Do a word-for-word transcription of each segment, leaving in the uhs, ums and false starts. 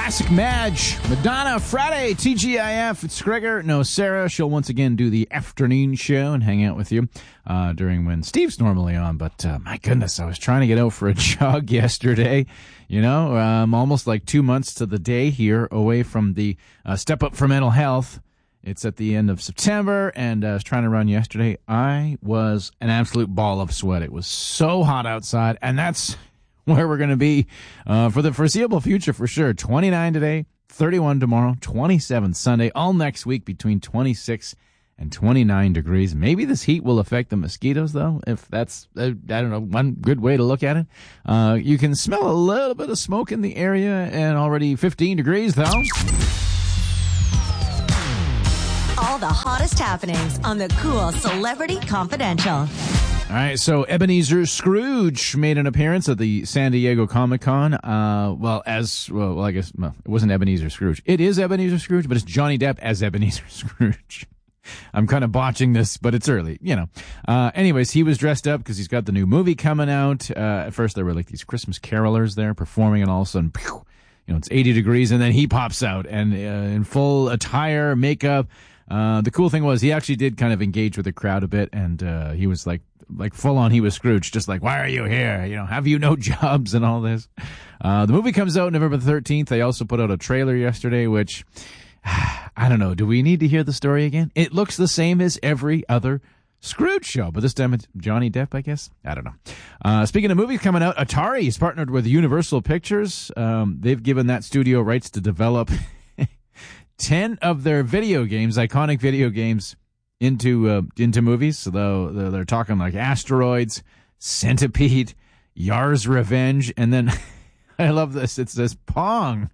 Classic Madge, Madonna, Friday, T G I F. It's Gregor. No, Sarah. She'll once again do the afternoon show and hang out with you uh, during when Steve's normally on. But uh, my goodness, I was trying to get out for a jog yesterday. You know, um, almost like two months to the day here away from the uh, Step Up for Mental Health. It's at the end of September, and uh, I was trying to run yesterday. I was an absolute ball of sweat. It was so hot outside, and that's where we're going to be uh, for the foreseeable future for sure. twenty-nine today, thirty-one tomorrow, twenty-seven Sunday, all next week between twenty-six and twenty-nine degrees. Maybe this heat will affect the mosquitoes, though, if that's, uh, I don't know, one good way to look at it. Uh, you can smell a little bit of smoke in the area, and already fifteen degrees, though. All the hottest happenings on the cool Celebrity Confidential. All right, so Ebenezer Scrooge made an appearance at the San Diego Comic-Con. Uh, well, as, well, well I guess, well, it wasn't Ebenezer Scrooge. It is Ebenezer Scrooge, but it's Johnny Depp as Ebenezer Scrooge. I'm kind of botching this, but it's early, you know. Uh, anyways, he was dressed up because he's got the new movie coming out. Uh, at first, there were like these Christmas carolers there performing, and all of a sudden, pew, you know, it's eighty degrees, and then he pops out and uh, in full attire, makeup. Uh, the cool thing was he actually did kind of engage with the crowd a bit, and uh, he was like, like full on, he was Scrooge, just like, why are you here? You know, have you no jobs and all this? Uh, the movie comes out November thirteenth. They also put out a trailer yesterday, which, I don't know, do we need to hear the story again? It looks the same as every other Scrooge show, but this time it's Johnny Depp, I guess. I don't know. Uh, speaking of movies coming out, Atari is partnered with Universal Pictures. Um, they've given that studio rights to develop ten of their video games, iconic video games, into uh, into movies. So they're, they're talking like Asteroids, Centipede, Yar's Revenge, and then I love this. It says Pong.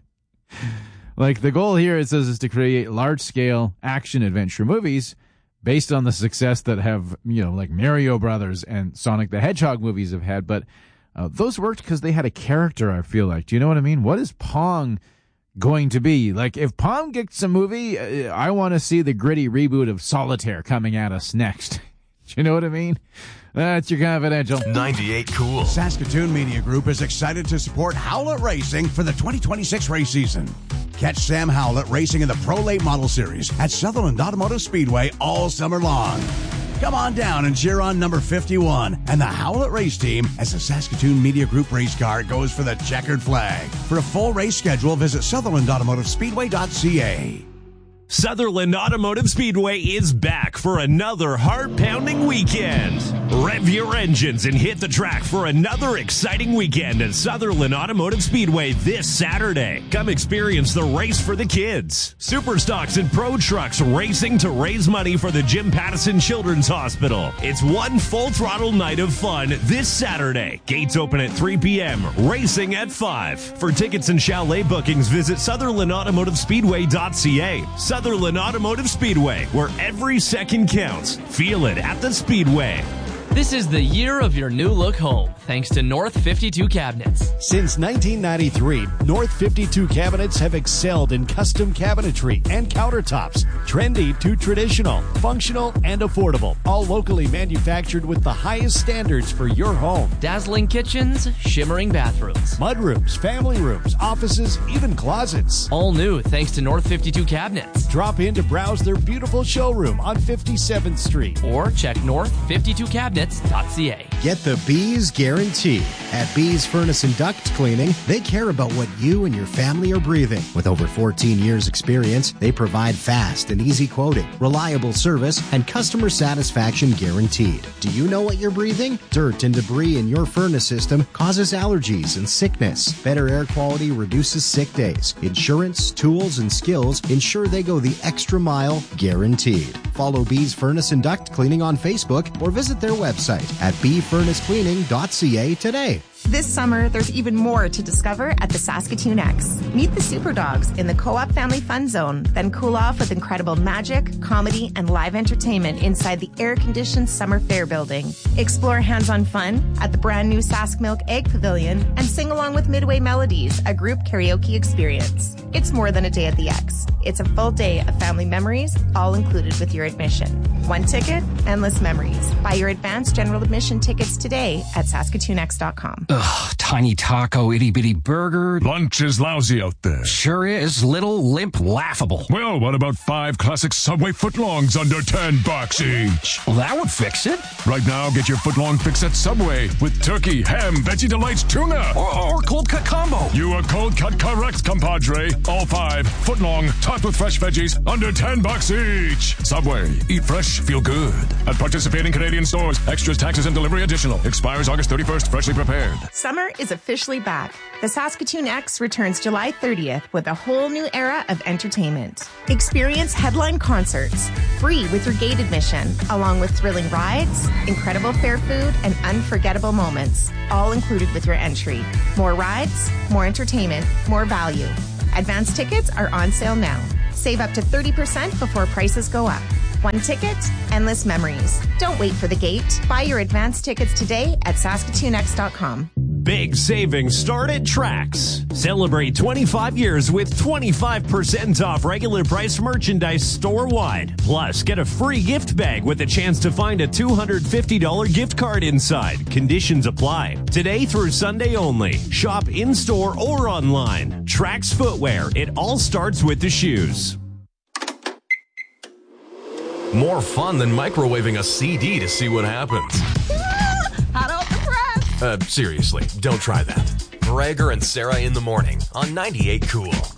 Like the goal here, it says, is to create large-scale action-adventure movies based on the success that have, you know, like Mario Brothers and Sonic the Hedgehog movies have had. But uh, those worked because they had a character, I feel like. Do you know what I mean? What is Pong going to be? Like, if Pong gets a movie, uh, I want to see the gritty reboot of Solitaire coming at us next. Do you know what I mean? That's your Confidential. ninety-eight Cool. Saskatoon Media Group is excited to support Howlett Racing for the twenty twenty-six race season. Catch Sam Howlett racing in the Pro Late Model Series at Sutherland Automotive Speedway all summer long. Come on down and cheer on number fifty-one and the Howlett Race Team as the Saskatoon Media Group race car goes for the checkered flag. For a full race schedule, visit Sutherland Automotive Speedway dot C A. Sutherland Automotive Speedway is back for another heart-pounding weekend. Rev your engines and hit the track for another exciting weekend at Sutherland Automotive Speedway this Saturday. Come experience the race for the kids. Superstocks and Pro Trucks racing to raise money for the Jim Pattison Children's Hospital. It's one full-throttle night of fun this Saturday. Gates open at three p.m., racing at five. For tickets and chalet bookings, visit Sutherland Automotive Speedway dot C A. Sutherland Automotive Speedway, where every second counts. Feel it at the Speedway. This is the year of your new look home, thanks to North fifty-two Cabinets. Since nineteen ninety-three, North fifty-two Cabinets have excelled in custom cabinetry and countertops. Trendy to traditional, functional and affordable. All locally manufactured with the highest standards for your home. Dazzling kitchens, shimmering bathrooms. Mudrooms, family rooms, offices, even closets. All new thanks to North fifty-two Cabinets. Drop in to browse their beautiful showroom on fifty-seventh Street. Or check north fifty-two cabinets dot C A. Get the Bees guarantee. At Bees Furnace and Duct Cleaning, they care about what you and your family are breathing. With over fourteen years experience, they provide fast and easy quoting, reliable service, and customer satisfaction guaranteed. Do you know what you're breathing? Dirt and debris in your furnace system causes allergies and sickness. Better air quality reduces sick days. Insurance, tools, and skills ensure they go the extra mile, guaranteed. Follow Bees Furnace and Duct Cleaning on Facebook or visit their website at bee furnace cleaning dot C A today. This summer, there's even more to discover at the Saskatoon X. Meet the Super Dogs in the Co-op Family Fun Zone, then cool off with incredible magic, comedy, and live entertainment inside the air-conditioned Summer Fair building. Explore hands-on fun at the brand new Sask Milk Egg Pavilion and sing along with Midway Melodies, a group karaoke experience. It's more than a day at the X. It's a full day of family memories, all included with your admission. One ticket, endless memories. Buy your advanced general admission tickets today at saskatoon x dot com. Ugh, tiny taco, itty-bitty burger. Lunch is lousy out there. Sure is. Little, limp, laughable. Well, what about five classic Subway footlongs under ten bucks each? Well, that would fix it. Right now, get your footlong fix at Subway with turkey, ham, Veggie Delights, tuna. Or, or cold cut combo. You are cold cut correct, compadre. All five, footlong, topped with fresh veggies, under ten bucks each. Subway, eat fresh, feel good. At participating Canadian stores, extras, taxes, and delivery additional. Expires August thirty-first, freshly prepared. Summer is officially back. The Saskatoon X returns July thirtieth with a whole new era of entertainment. Experience headline concerts, free with your gate admission, along with thrilling rides, incredible fair food, and unforgettable moments, all included with your entry. More rides, more entertainment, more value. Advance tickets are on sale now. Save up to thirty percent before prices go up. One ticket, endless memories. Don't wait for the gate. Buy your advance tickets today at Saskatoon X dot com. Big savings start at Trax. Celebrate twenty-five years with twenty-five percent off regular price merchandise store-wide. Plus, get a free gift bag with a chance to find a two hundred fifty dollars gift card inside. Conditions apply. Today through Sunday only. Shop in-store or online. Trax Footwear. It all starts with the shoes. More fun than microwaving a C D to see what happens. Hot off the press. Uh, seriously, don't try that. Gregor and Sarah in the morning on ninety-eight Cool.